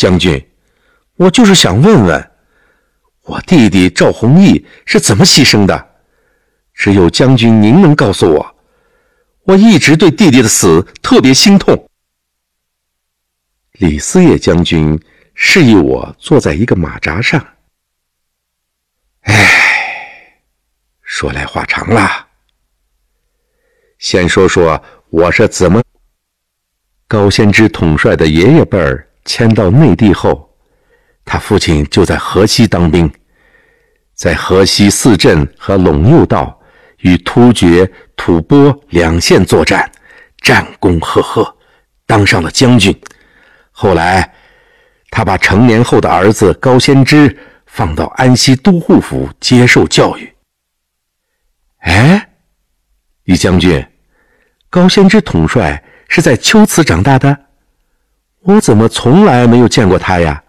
将军，我就是想问问，我弟弟赵弘毅是怎么牺牲的？只有将军您能告诉我，我一直对弟弟的死特别心痛。”李嗣业将军示意我坐在一个马扎上。说来话长了，先说说我是怎么。高仙芝统帅的爷爷辈儿迁到内地后，他父亲就在河西当兵，在河西四镇和陇右道与突厥、吐蕃两县作战，战功赫赫，当上了将军。后来他把成年后的儿子高仙芝放到安西都护府接受教育。李将军，高仙芝统帅是在龟兹长大的？我怎么从来没有见过他呀？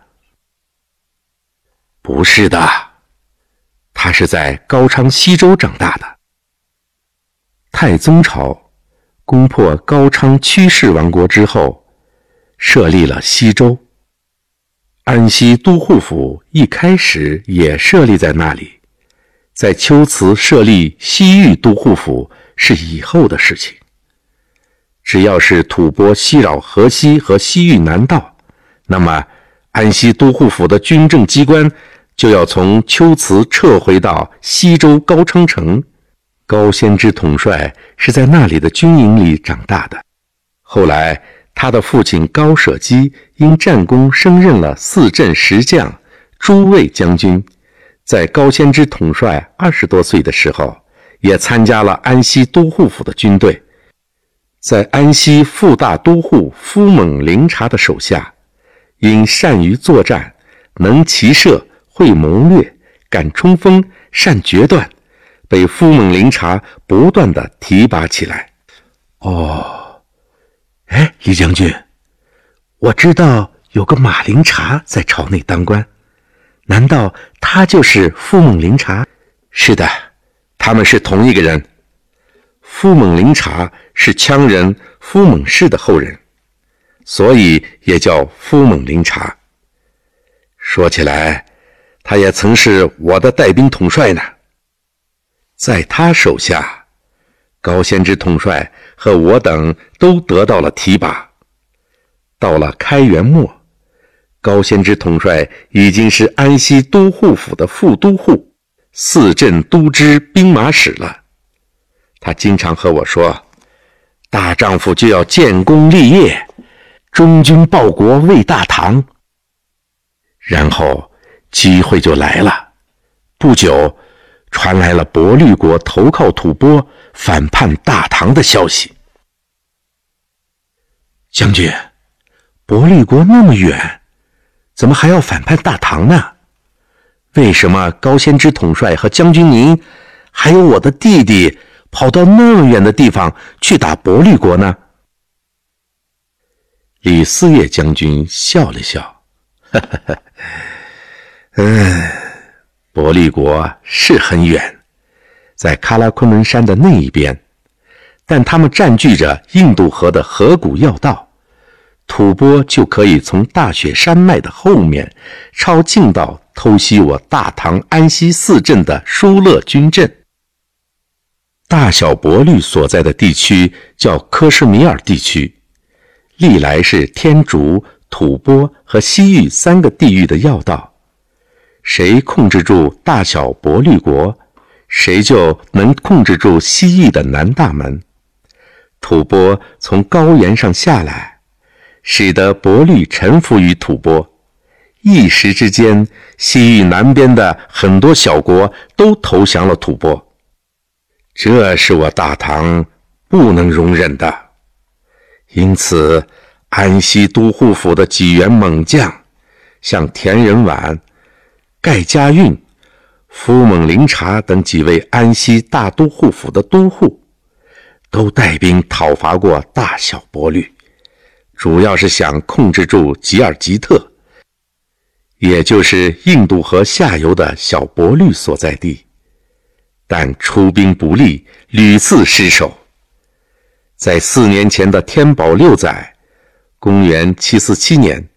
不是的，他是在高昌西州长大的。太宗朝攻破高昌屈氏王国之后，设立了西州。安西都护府一开始也设立在那里，在龟兹设立西域都护府是以后的事情。只要是吐蕃袭扰河西和西域南道，那么安西都护府的军政机关就要从龟兹撤回到西州高昌城。高仙芝统帅是在那里的军营里长大的。后来他的父亲高舍基因战功升任了四镇石将、诸卫将军，在高仙芝统帅20多岁的时候，也参加了安西都护府的军队。在安西副大都护夫猛灵察的手下，因善于作战，能骑射，会谋略，敢冲锋，善决断，被夫猛灵察不断地提拔起来。李将军，我知道有个马灵察在朝内当官，难道他就是夫猛灵察？是的，他们是同一个人。夫猛灵察是羌人夫猛氏的后人，所以也叫夫猛灵察。说起来，他也曾是我的带兵统帅呢。在他手下，高仙芝统帅和我等都得到了提拔。到了开元末，高仙芝统帅已经是安西都护府的副都护、四镇都知兵马使了。他经常和我说，大丈夫就要建功立业，忠君报国为大唐。然后机会就来了，不久传来了博律国投靠吐蕃，反叛大唐的消息。将军，博律国那么远，怎么还要反叛大唐呢？为什么高仙芝统帅和将军您，还有我的弟弟跑到那么远的地方去打博律国呢？李嗣业将军笑了笑，博律国是很远，在喀拉昆仑山的那一边，但他们占据着印度河的河谷要道，吐蕃就可以从大雪山脉的后面抄近道偷袭我大唐安西四镇的疏勒军镇。大小博律所在的地区叫科什米尔地区，历来是天竺、吐蕃和西域3个地域的要道。谁控制住大小博律国，谁就能控制住西域的南大门。吐蕃从高原上下来，使得博律臣服于吐蕃，一时之间，西域南边的很多小国都投降了吐蕃。这是我大唐不能容忍的。因此安西都护府的几员猛将，像田仁婉、盖家运、夫猛灵察等几位安西大都护府的都护，都带兵讨伐过大小博律，主要是想控制住吉尔吉特，也就是印度河下游的小博律所在地，但出兵不利，屡次失守。在4年前的天宝6载，公元747年，